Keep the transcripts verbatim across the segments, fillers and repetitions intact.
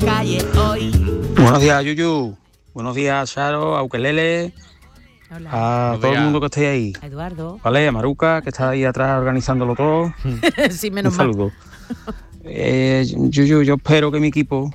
calle hoy. Buenos días, Yuyu. Buenos días, Charo, a Ukelele. Hola. A Buenos todo días. el mundo que esté ahí. A Eduardo. Vale, a Maruca, que está ahí atrás organizándolo todo. Sí, Un menos mal. saludo. Eh, Yuyu, yo espero que mi equipo...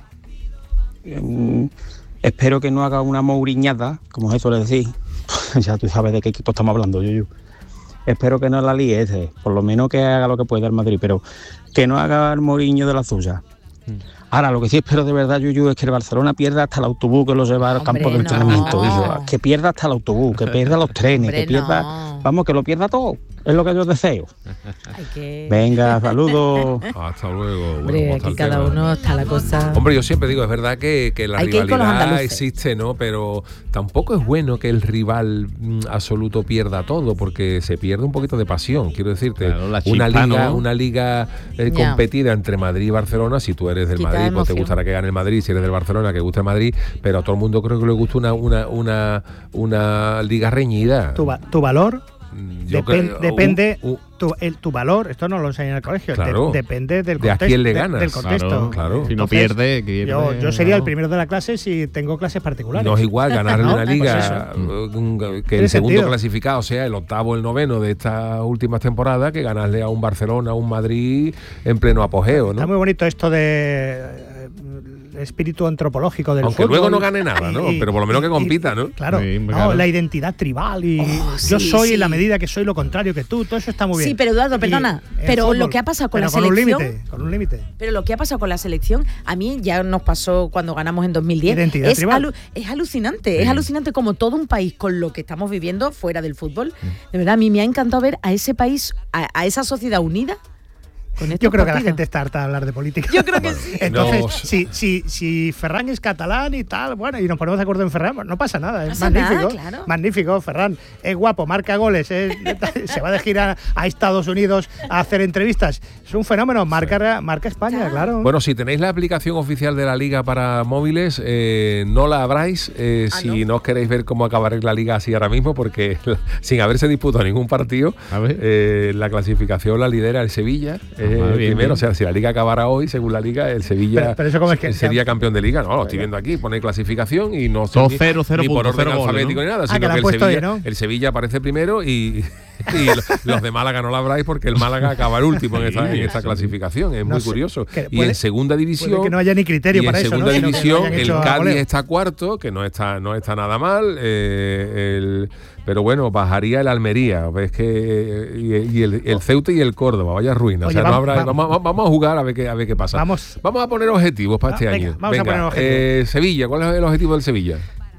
eh, espero que no haga una mouriñada, como se suele decir. Ya tú sabes de qué equipo estamos hablando, Yuyu. Espero que no la líe ese. Por lo menos que haga lo que pueda el Madrid, pero que no haga el Mourinho de la suya. Ahora, lo que sí espero de verdad, Yuyu, es que el Barcelona pierda hasta el autobús que lo lleva al Hombre, campo de no. entrenamiento. Hijo. Que pierda hasta el autobús, que pierda los trenes, Hombre, que pierda... no. Vamos, que lo pierda todo. Es lo que yo deseo. Hay que... Venga, saludos. Hasta luego. Bueno, Hombre, ¿cómo está aquí el cada tema? uno está la cosa... Hombre, yo siempre digo, es verdad que, que la Hay que ir con los rivalidad andaluces. existe, ¿no? Pero tampoco es bueno que el rival mm, absoluto pierda todo, porque se pierde un poquito de pasión. Quiero decirte, Claro, la una chispa, liga, ¿no? una liga eh, Ya. competida entre Madrid y Barcelona. Si tú eres del Quita Madrid, pues te emoción. gustará que gane el Madrid. Si eres del Barcelona, que guste el Madrid. Pero a todo el mundo creo que le gusta una, una, una, una liga reñida. Tu, va- tu valor Mm, yo depen- creo- depende, un- un- tu, el, tu valor, esto no lo enseñan en el colegio, de- Claro. depende del De a contexto. quién le de- ganas. del contexto. Claro, claro. Si no Entonces, pierde, que Yo, pierde, yo sería el no. primero de la clase si tengo clases particulares. No es igual ganarle ¿No? una Pues liga eso. eh, que Tiene el segundo sentido. clasificado sea el octavo o el noveno de estas últimas temporadas que ganarle a un Barcelona, a un Madrid en pleno apogeo, Está ¿no? muy bonito esto de eh, el espíritu antropológico del Aunque fútbol. luego no gane nada, ¿no? Pero por lo menos que compita, ¿no? Claro, Sí, no, claro. la identidad tribal y Oh, yo sí, soy sí. en la medida que soy lo contrario que tú, todo eso está muy bien. Sí, pero Eduardo, Y perdona, el pero fútbol, lo que ha pasado con pero la selección- un límite, con un límite. Pero lo que ha pasado con la selección, a mí ya nos pasó cuando ganamos en dos mil diez. Identidad Es, tribal. alu- es alucinante, Sí. es alucinante como todo un país con lo que estamos viviendo fuera del fútbol. De verdad, a mí me ha encantado ver a ese país, a, a esa sociedad unida. Con Yo estos creo que la partidos. gente está harta de hablar de política. Yo creo que sí. Entonces, No, si, si, si Ferran es catalán y tal, bueno, y nos ponemos de acuerdo en Ferran, pues no pasa nada, es Pasa nada, magnífico. claro. Magnífico, Ferran. Es guapo, marca goles, es- se va de gira a Estados Unidos a hacer entrevistas. Es un fenómeno, marca, marca España, claro. Bueno, si tenéis la aplicación oficial de la Liga para móviles, eh, no la abráis eh, Ah, si no. os queréis ver cómo acabar la Liga así ahora mismo, porque sin haberse disputado ningún partido, A ver. eh, la clasificación la lidera el Sevilla, eh, Ah, bien, primero. bien. O sea, si la Liga acabara hoy, según la Liga, el Sevilla Pero- pero eso cómo es que- sería campeón de Liga. No, lo estoy viendo aquí, pone clasificación y no Todo ni- cero, cero ni por puntos, orden cero goles, alfabético ¿no? ni nada, Ah, sino que la que, han el, puesto ahí, Sevilla, ¿no? el Sevilla aparece primero y, y los- los de Málaga no la abráis porque el Málaga acaba el último en esta, en esta clasificación. Es No muy sé, curioso. que Y puede- en segunda división. puede que no haya ni criterio y para en eso, ¿no? segunda Sino que lo división, hayan el hecho a Cádiz voleo. está cuarto, que no está, no está nada mal. eh, el- pero bueno, bajaría el Almería. Ves que eh, y, y el, el Ceuta y el Córdoba, vaya ruina. Oye, o sea, no vamos- habrá- vamos- vamos, vamos a jugar a ver qué, a ver qué pasa. Vamos. Vamos a poner objetivos para Ah, este venga, año. vamos a poner objetivos. eh, Sevilla, ¿cuál es el objetivo del Sevilla?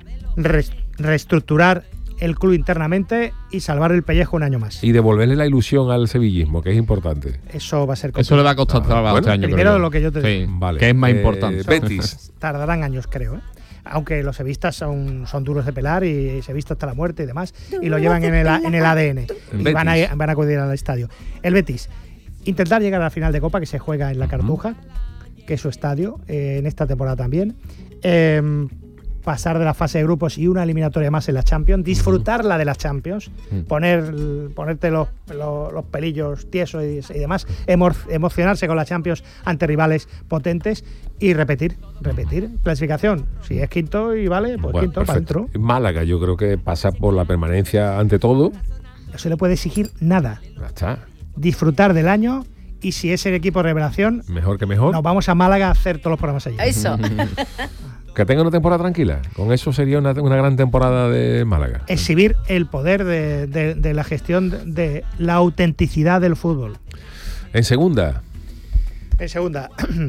Res- reestructurar el club internamente y salvar el pellejo un año más. Y devolverle la ilusión al sevillismo, que es importante. Eso va a ser Eso le va a costar Ah, trabajo bueno, este año. primero creo yo. lo que yo te Sí, digo. Vale. que es más Eh, importante. Betis. Tardarán años, creo, ¿eh? Aunque los sevistas son, son duros de pelar y se vista hasta la muerte y demás, y lo llevan en el, A- en el A D N y Betis. van a, van a acudir al estadio. El Betis, intentar llegar a la final de Copa que se juega en la Cartuja, que es su estadio, eh, en esta temporada también. Eh, pasar de la fase de grupos y una eliminatoria más en la Champions, disfrutarla de la Champions, Mm. poner, ponerte los, los, los pelillos tiesos y, y demás, emo- emocionarse con la Champions ante rivales potentes y repetir, repetir. Clasificación, si es quinto y vale, pues Bueno, quinto para perfecto. adentro. Málaga, yo creo que pasa por la permanencia ante todo. No se le puede exigir nada. Ya está. Disfrutar del año y si es el equipo revelación, Mejor que mejor. nos vamos a Málaga a hacer todos los programas allí. Eso. Que tenga una temporada tranquila. Con eso sería una, una gran temporada de Málaga. Exhibir el poder de, de- de la gestión de, de la autenticidad del fútbol. En segunda, En segunda,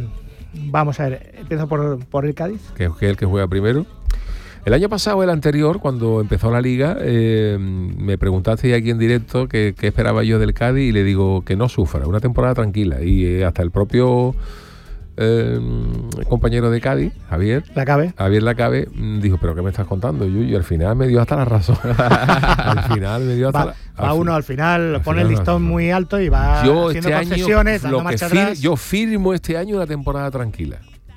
vamos a ver, empiezo por, por el Cádiz. que es el que juega primero. El año pasado, el anterior, cuando empezó la liga, eh, me preguntaste aquí en directo qué qué esperaba yo del Cádiz y le digo que no sufra, una temporada tranquila. Y eh, hasta el propio eh, compañero de Cádiz, Javier, La cabe. Javier Lacabe, mm, dijo, ¿pero qué me estás contando, Yuyu? Y al final me dio hasta la razón. al final me dio hasta Va, la va al uno fin- al final, al pone final el no, listón no. muy alto y va Yo haciendo este año, concesiones, dando lo que marcha fir- atrás. yo firmo este año una temporada tranquila.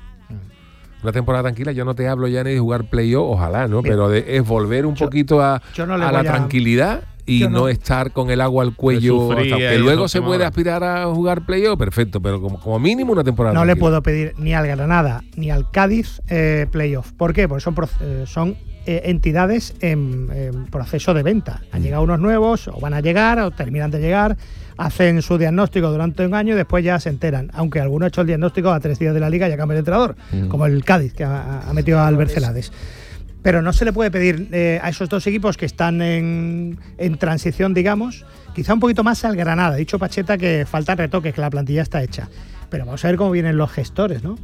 Una temporada tranquila, yo no te hablo ya ni de jugar playoff, ojalá, ¿no? Mira, Pero de, es volver un yo- poquito a, yo no le a la voy a- tranquilidad y Yo no. no. estar con el agua al cuello. sufrir hasta- ahí que luego las se últimas puede horas. aspirar a jugar playoff, perfecto, pero como, como mínimo una temporada. No le tranquila. puedo pedir ni al Granada ni al Cádiz eh, playoff. ¿Por qué? Porque son, proce- eh, son eh, entidades en, en proceso de venta. Han llegado unos nuevos, o van a llegar, o terminan de llegar, hacen su diagnóstico durante un año y después ya se enteran. Aunque alguno ha hecho el diagnóstico a tres días de la liga y ya cambia el entrenador, Mm. como el Cádiz, que ha, ha metido al Bercelades. Pero no se le puede pedir eh, a esos dos equipos que están en, en transición, digamos, quizá un poquito más al Granada. Ha dicho Pacheta que faltan retoques, que la plantilla está hecha. Pero vamos a ver cómo vienen los gestores, ¿no?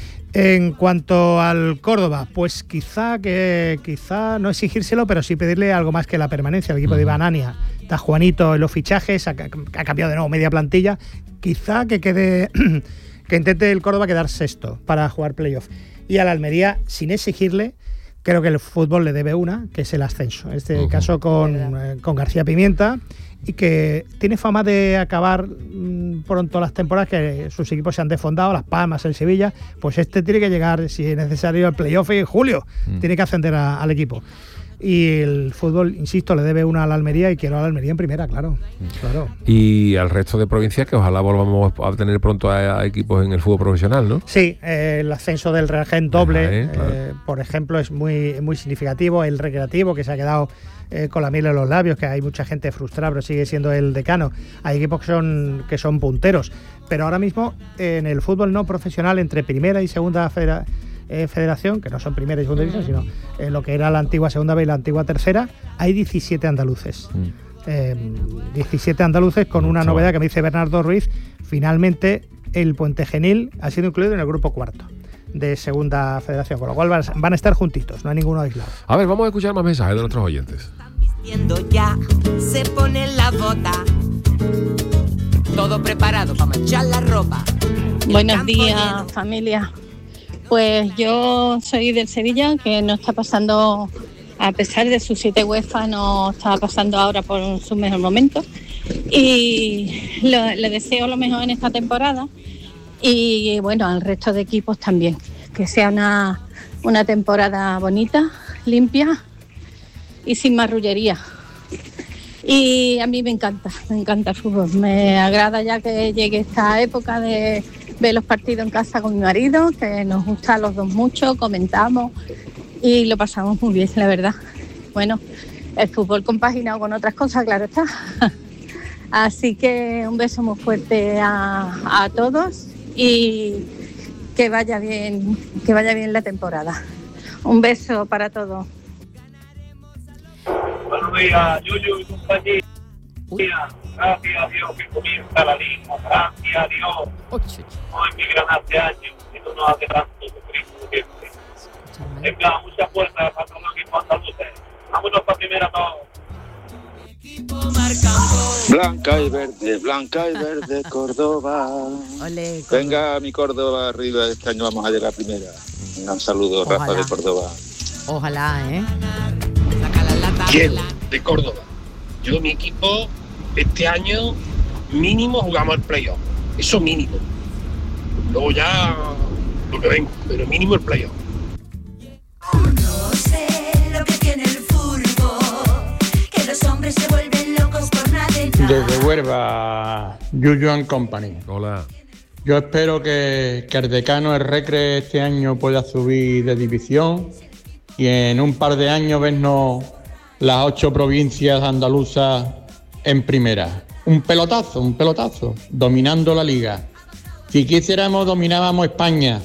En cuanto al Córdoba, pues quizá que quizá no exigírselo, pero sí pedirle algo más que la permanencia. El equipo de Iván Ania, está Juanito en los fichajes, ha, ha cambiado de nuevo media plantilla. Quizá que quede que intente el Córdoba quedar sexto para jugar playoff. Y al Almería, sin exigirle, creo que el fútbol le debe una, que es el ascenso. En este Ujú. caso con, eh, con García Pimienta, y que tiene fama de acabar mmm, pronto las temporadas, que sus equipos se han desfondado, Las Palmas, el Sevilla. Pues este tiene que llegar, si es necesario, al playoff en julio. Mm. Tiene que ascender a- al equipo. Y el fútbol, insisto, le debe una a la Almería, y quiero a la Almería en primera, claro. claro. Y al resto de provincias, que ojalá volvamos a tener pronto a, a equipos en el fútbol profesional, ¿no? Sí, eh, el ascenso del Real Jaén doble, Jaén, claro. eh, por ejemplo, es muy, muy significativo. El Recreativo, que se ha quedado eh, con la miel en los labios, que hay mucha gente frustrada, pero sigue siendo el decano. Hay equipos que son, que son punteros. Pero ahora mismo, en el fútbol no profesional, entre primera y segunda federa- eh, federación, que no son primera y segunda división, sino en lo que era la antigua segunda B y la antigua tercera, hay diecisiete andaluces. Mm. Eh, diecisiete andaluces, con una Chaval. novedad que me dice Bernardo Ruiz. Finalmente el Puente Genil ha sido incluido en el grupo cuarto de segunda federación, con lo cual van van a estar juntitos, no hay ninguno aislado. A ver, vamos a escuchar más mensajes de nuestros oyentes. Viendo ya, se pone la bota. Todo preparado para manchar la ropa. El Buenos campo días, lleno. familia. Pues yo soy del Sevilla, que no está pasando, a pesar de sus siete UEFA, no está pasando ahora por su mejor momento. Y lo- le deseo lo mejor en esta temporada. Y bueno, al resto de equipos también. Que sea una, una temporada bonita, limpia y sin marrullería. Y a mí me encanta, me encanta el fútbol. Me agrada ya que llegue esta época de ver los partidos en casa con mi marido, que nos gusta a los dos mucho, comentamos y lo pasamos muy bien, la verdad. Bueno, el fútbol compaginado con otras cosas, claro está. Así que un beso muy fuerte a, a todos y que vaya bien, que vaya bien la temporada. Un beso para todos. Buenos días, Yuyu y compañía. Gracias a Dios que comienza la liga. Gracias a Dios. No hay que ganar este año y no nos hace tanto sufrir como siempre. Venga, mucha fuerza para todos los equipos andaluces. Vámonos para primera todos. Blanca y verde, blanca y verde, Córdoba. Ole, Córdoba. Venga, mi Córdoba arriba, este año vamos a llegar a primera. Un saludo, Ojalá. Rafa de Córdoba. Ojalá, ¿eh? Saca la lata. Quiero de Córdoba. Yo, mi equipo, este año mínimo jugamos el playoff. Eso mínimo. Luego ya lo que venga, pero mínimo el playoff. No sé lo que tiene el fútbol, que los hombres se vuelven locos por nada de nada. Desde Huelva, Yuyu and Company. Hola. Yo espero que, que el decano, el Recre, este año pueda subir de división y en un par de años vernos las ocho provincias andaluzas en primera. Un pelotazo, un pelotazo, dominando la liga. Si quisiéramos, dominábamos España.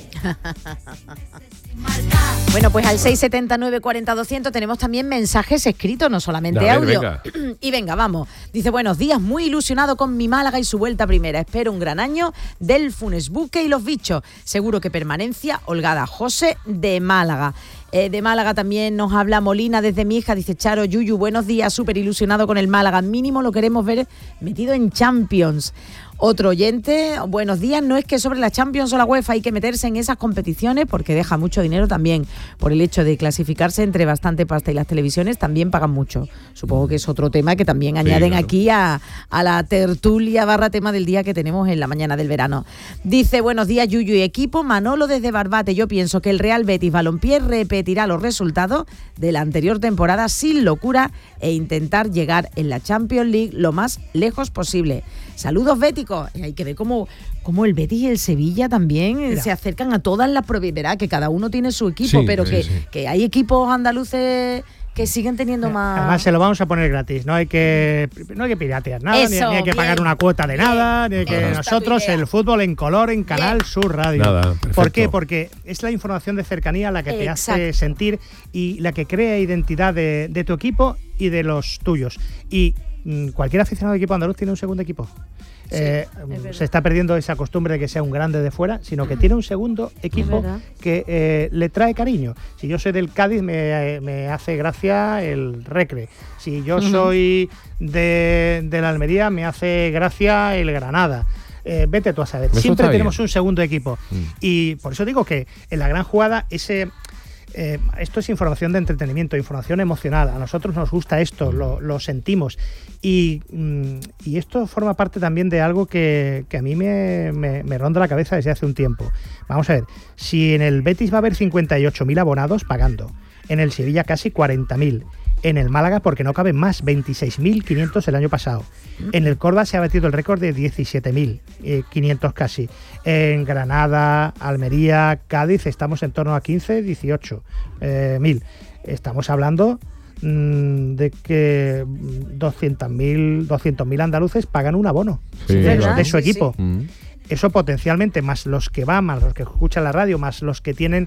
Bueno, pues al seis siete nueve cuatro cero doscientos tenemos también mensajes escritos, no solamente A ver, audio. venga. Y venga, vamos. Dice, buenos días, muy ilusionado con mi Málaga y su vuelta a primera. Espero un gran año del Funesbuque y los bichos. Seguro que permanencia holgada. José de Málaga. Eh, de Málaga también nos habla Molina desde mi hija. Dice, Charo, Yuyu, buenos días, súper ilusionado con el Málaga. Mínimo lo queremos ver metido en Champions. Otro oyente, buenos días, no es que sobre la Champions o la UEFA hay que meterse en esas competiciones porque deja mucho dinero también por el hecho de clasificarse entre bastante pasta y las televisiones también pagan mucho. Supongo que es otro tema que también añaden sí, claro. aquí a, a la tertulia barra tema del día que tenemos en la mañana del verano. Dice, buenos días Yuyu y equipo, Manolo desde Barbate, yo pienso que el Real Betis Balompié repetirá los resultados de la anterior temporada sin locura e intentar llegar en la Champions League lo más lejos posible. Saludos béticos. Y hay que ver cómo, cómo el Betis y el Sevilla también Mira. se acercan a todas las propiedades, que cada uno tiene su equipo, sí, pero sí, que, sí. que hay equipos andaluces que siguen teniendo más... Además se lo vamos a poner gratis, no hay que no hay que piratear nada, Eso, ni, ni hay que bien. pagar una cuota de bien. nada, ni que bien. nosotros el fútbol en color en Canal bien. Sur Radio. Nada, ¿Por qué? Porque es la información de cercanía la que te Exacto. hace sentir y la que crea identidad de, de tu equipo y de los tuyos. Y mmm, cualquier aficionado de equipo andaluz tiene un segundo equipo. Sí, eh, se está perdiendo esa costumbre de que sea un grande de fuera, sino que tiene un segundo equipo que eh, le trae cariño. Si yo soy del Cádiz, me, me hace gracia el Recre. Si yo uh-huh. soy de, de la Almería, me hace gracia el Granada. Eh, vete tú a saber. Eso Siempre tenemos bien. un segundo equipo. Mm. Y por eso digo que en la gran jugada ese... Eh, esto es información de entretenimiento, información emocional. A nosotros nos gusta esto, lo, lo sentimos. Y, mm, y esto forma parte también de algo que, que a mí me, me, me ronda la cabeza desde hace un tiempo. Vamos a ver, si en el Betis va a haber cincuenta y ocho mil abonados pagando, en el Sevilla casi cuarenta mil, en el Málaga, porque no caben más, veintiséis mil quinientos el año pasado. En el Córdoba se ha batido el récord de diecisiete mil quinientos casi. En Granada, Almería, Cádiz estamos en torno a quince, dieciocho mil. Estamos hablando mmm, de que doscientos mil andaluces pagan un abono sí, de, de su equipo. Sí, sí. Eso potencialmente, más los que van, más los que escuchan la radio, más los que tienen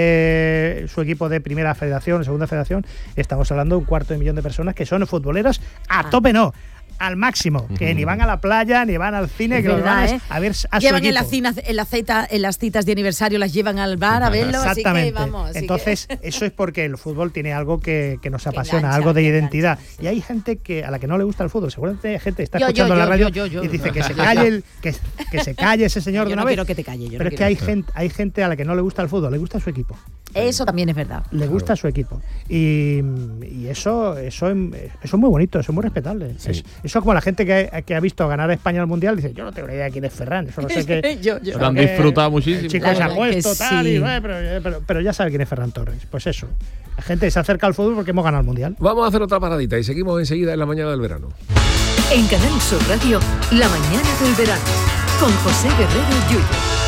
eh, su equipo de primera federación, segunda federación, estamos hablando de un cuarto de millón de personas que son futboleros a tope, no, al máximo, que uh-huh. ni van a la playa, ni van al cine, es que verdad, los van ¿eh? a ver a llevan su en, la cina, en, la cita, en las citas de aniversario, las llevan al bar a verlo, exactamente. Así que vamos, así entonces que... eso es porque el fútbol tiene algo que, que nos apasiona, engancha, algo de identidad, engancha, sí. y hay gente que a la que no le gusta el fútbol, seguramente hay gente que está yo, escuchando yo, la radio yo, yo, yo, y dice yo. que se calle el, que, que se calle ese señor yo de una no vez, quiero que te calle, yo pero no es que hay quiero. gente, hay gente a la que no le gusta el fútbol, le gusta su equipo. Eso también es verdad. Le gusta claro. su equipo. Y, y eso, eso, eso es muy bonito, eso es muy respetable. Sí. Es, eso es como la gente que, que ha visto ganar a España al Mundial, dice, yo no tengo ni idea de quién es Ferran. Eso no sé qué. yo, yo. Lo han disfrutado muchísimo. El chico se ha puesto, tal, sí. y, bueno, pero, pero, pero ya sabe quién es Ferran Torres. Pues eso. La gente se acerca al fútbol porque hemos ganado el Mundial. Vamos a hacer otra paradita y seguimos enseguida en la mañana del verano. En Canal Sur Radio, la mañana del verano, con José Guerrero Yuyu.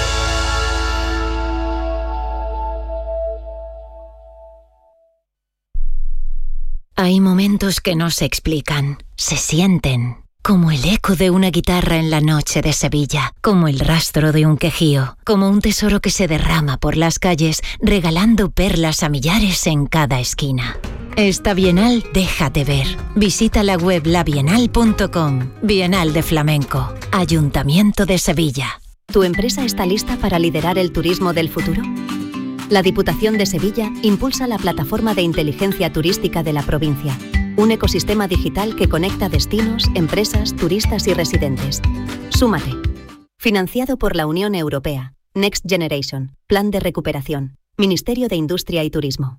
Hay momentos que no se explican, se sienten, como el eco de una guitarra en la noche de Sevilla, como el rastro de un quejío, como un tesoro que se derrama por las calles, regalando perlas a millares en cada esquina. Esta Bienal déjate ver. Visita la web la bienal punto com. Bienal de Flamenco. Ayuntamiento de Sevilla. ¿Tu empresa está lista para liderar el turismo del futuro? La Diputación de Sevilla impulsa la plataforma de inteligencia turística de la provincia, un ecosistema digital que conecta destinos, empresas, turistas y residentes. Súmate. Financiado por la Unión Europea. Next Generation. Plan de recuperación. Ministerio de Industria y Turismo.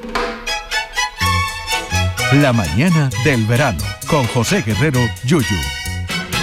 La mañana del verano con José Guerrero Yuyu.